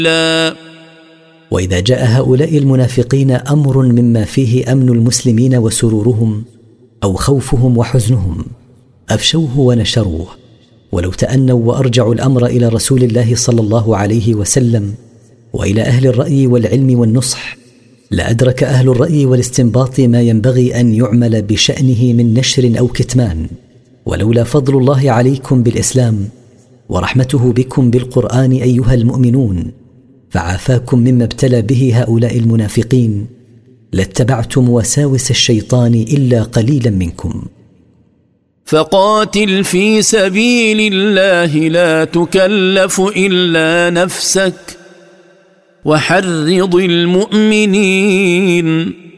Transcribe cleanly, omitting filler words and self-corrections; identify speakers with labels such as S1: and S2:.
S1: وإذا جاء هؤلاء المنافقين أمر مما فيه أمن المسلمين وسرورهم أو خوفهم وحزنهم أفشوه ونشروه، ولو تأنوا وأرجعوا الأمر إلى رسول الله صلى الله عليه وسلم وإلى أهل الرأي والعلم والنصح لأدرك أهل الرأي والاستنباط ما ينبغي أن يعمل بشأنه من نشر أو كتمان، ولولا فضل الله عليكم بالإسلام ورحمته بكم بالقرآن أيها المؤمنون فعافاكم مما ابتلى به هؤلاء المنافقين لاتبعتم وساوس الشيطان إلا قليلا منكم.
S2: فقاتل في سبيل الله لا تكلف إلا نفسك وحرض المؤمنين